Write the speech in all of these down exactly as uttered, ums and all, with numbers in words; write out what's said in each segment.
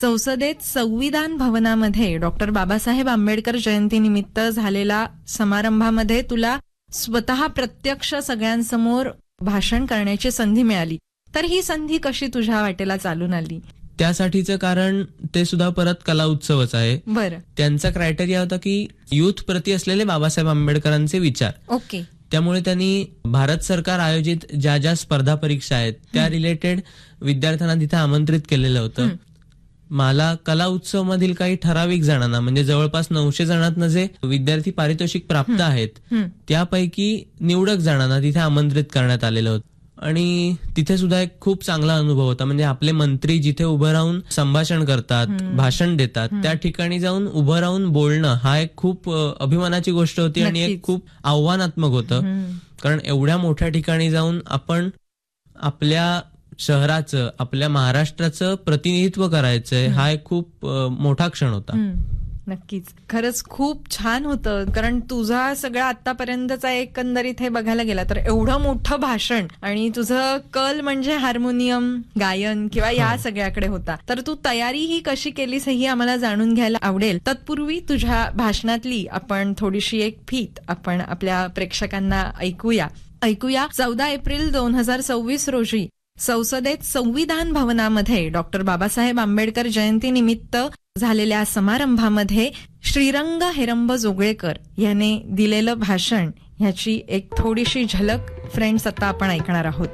संसदेत संविधान भवनामध्ये डॉक्टर बाबासाहेब आंबेडकर जयंतीनिमित्त झालेल्या समारंभामध्ये तुला स्वतः प्रत्यक्ष सगळ्यांसमोर भाषण करण्याची संधी मिळाली. तर ही संधी कशी तुझ्या वाटेला चालून आली? त्यासाठीचं कारण ते सुद्धा परत कला उत्सवच आहे. बरं. त्यांचा क्रायटेरिया होता की युथ प्रति असलेले बाबासाहेब आंबेडकरांचे विचार. ओके. त्यामुळे त्यांनी भारत सरकार आयोजित ज्या ज्या स्पर्धा परीक्षा आहेत त्या रिलेटेड विद्यार्थ्यांना तिथे आमंत्रित केलेलं होतं. मला कला उत्सव मधील काही ठराविक जणांना म्हणजे जवळपास नऊशे जणांना जे विद्यार्थी पारितोषिक प्राप्त आहेत त्यापैकी निवडक जणांना तिथे आमंत्रित करण्यात आलेलं होतं. आणि तिथे सुद्धा एक खूप चांगला अनुभव होता. म्हणजे आपले मंत्री जिथे उभं राहून संभाषण करतात, भाषण देतात, त्या ठिकाणी जाऊन उभं राहून बोलणं हा एक खूप अभिमानाची गोष्ट होती आणि एक खूप आव्हानात्मक होतं. कारण एवढ्या मोठ्या ठिकाणी जाऊन आपण आपल्या शहराचं, आपल्या महाराष्ट्राचं प्रतिनिधित्व करायचंय हा एक खूप मोठा क्षण होता. नक्कीच. खरंच खूप छान होतं. कारण तुझा सगळा आतापर्यंतचा एकंदरीत हे बघायला गेला तर एवढं मोठं भाषण आणि तुझं कल म्हणजे हार्मोनियम, गायन किंवा या सगळ्याकडे होता. तर तू तयारी ही कशी केलीस हेही आम्हाला जाणून घ्यायला आवडेल. तत्पूर्वी तुझ्या भाषणातली आपण थोडीशी एक फीत आपण आपल्या प्रेक्षकांना ऐकूया ऐकूया चौदा एप्रिल दोन हजार सव्वीस रोजी संसदेत संविधान भवनामध्ये डॉक्टर बाबासाहेब आंबेडकर जयंतीनिमित्त झालेल्या समारंभामध्ये श्रीरंग हेरंब जोगळेकर याने दिलेलं भाषण ह्याची एक थोडीशी झलक फ्रेंड्स आता आपण ऐकणार आहोत.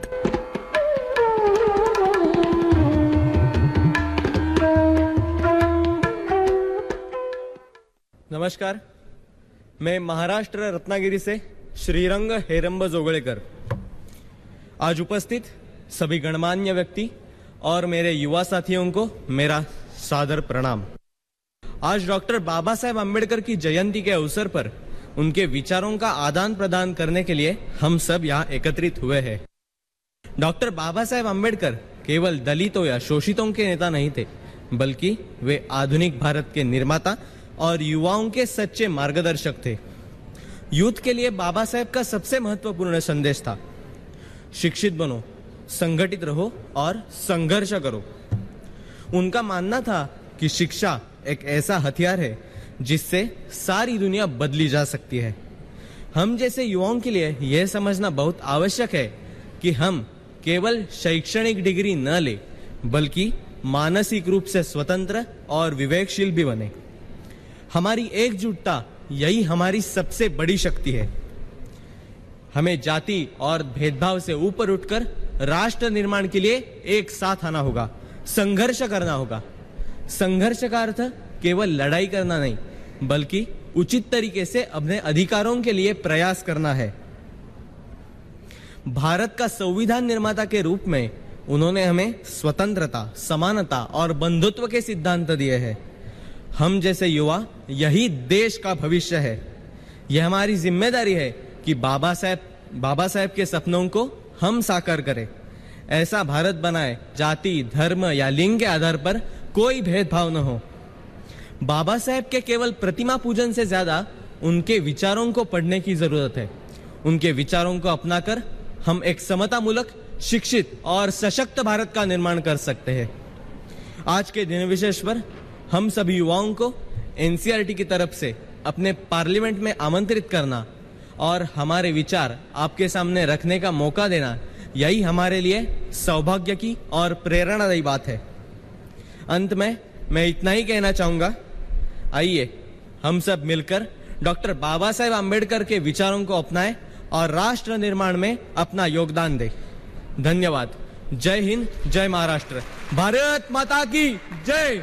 नमस्कार, मैं महाराष्ट्र रत्नागिरी से श्रीरंग हेरंब जोगळेकर आज उपस्थित सभी गणमान्य व्यक्ति और मेरे युवा साथियों को मेरा सादर प्रणाम. आज डॉक्टर बाबा साहेब आम्बेडकर की जयंती के अवसर पर उनके विचारों का आदान प्रदान करने के लिए हम सब यहाँ एकत्रित हुए हैं. डॉक्टर बाबा साहेब आम्बेडकर केवल दलितों या शोषितों के नेता नहीं थे, बल्कि वे आधुनिक भारत के निर्माता और युवाओं के सच्चे मार्गदर्शक थे. यूथ के लिए बाबा साहेब का सबसे महत्वपूर्ण संदेश था, शिक्षित बनो, संगठित रहो और संघर्ष करो. उनका मानना था कि शिक्षा एक ऐसा हथियार है जिससे सारी दुनिया बदली जा सकती है. हम जैसे युवाओं के लिए यह समझना बहुत आवश्यक है कि हम केवल शैक्षणिक डिग्री न ले, बल्कि मानसिक रूप से स्वतंत्र और विवेकशील भी बने. हमारी एकजुटता यही हमारी सबसे बड़ी शक्ति है. हमें जाति और भेदभाव से ऊपर उठकर राष्ट्र निर्माण के लिए एक साथ आना होगा, संघर्ष करना होगा. संघर्ष का अर्थ केवल लड़ाई करना नहीं, बल्कि उचित तरीके से अपने अधिकारों के लिए प्रयास करना है. भारत का संविधान निर्माता के रूप में उन्होंने हमें स्वतंत्रता, समानता और बंधुत्व के सिद्धांत दिए हैं. हम जैसे युवा यही देश का भविष्य है. यह हमारी जिम्मेदारी है कि बाबा साहेब बाबा साहेब के सपनों को हम साकार करें. ऐसा भारत बनाए जाति, धर्म या लिंग के आधार पर कोई भेदभाव न हो. बाबा साहेब के केवल प्रतिमा पूजन से ज्यादा उनके विचारों को पढ़ने की जरूरत है. उनके विचारों को अपनाकर हम एक समतामूलक, शिक्षित और सशक्त भारत का निर्माण कर सकते हैं. आज के दिन विशेष पर हम सभी युवाओं को एनसीईआरटी की तरफ से अपने पार्लियामेंट में आमंत्रित करना और हमारे विचार आपके सामने रखने का मौका देना, यही हमारे लिए सौभाग्य की और प्रेरणादायी बात है. अंत में मैं इतना ही कहना चाहूंगा, आइए हम सब मिलकर डॉक्टर बाबा साहेब आम्बेडकर के विचारों को अपनाएं और राष्ट्र निर्माण में अपना योगदान दें. धन्यवाद. जय हिंद, जय महाराष्ट्र. भारत माता की जय.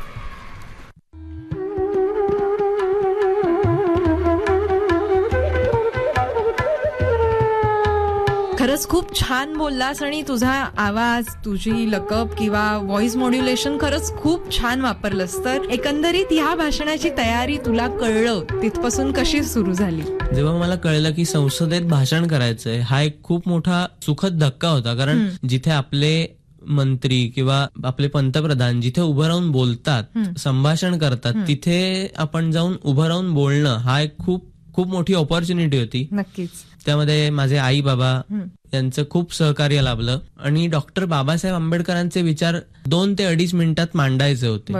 खरंच खूप छान बोललास आणि तुझा आवाज, तुझी लकब किंवा व्हॉइस मॉड्युलेशन खरंच खूप छान वापरलंस. तर एकंदरीत ह्या भाषणाची तयारी तुला कळलं तिथपासून कशी सुरू झाली? जेव्हा मला कळलं की संसदेत भाषण करायचंय हा एक खूप मोठा सुखद धक्का होता. कारण जिथे आपले मंत्री किंवा आपले पंतप्रधान जिथे उभं राहून बोलतात, संभाषण करतात, तिथे आपण जाऊन उभं राहून बोलणं हा एक खूप खूप मोठी ऑपॉर्च्युनिटी होती. नक्कीच. त्यामध्ये माझे आई बाबा यांचं खूप सहकार्य लाभलं आणि डॉक्टर बाबासाहेब आंबेडकरांचे विचार दोन ते अडीच मिनिटात मांडायचे होते.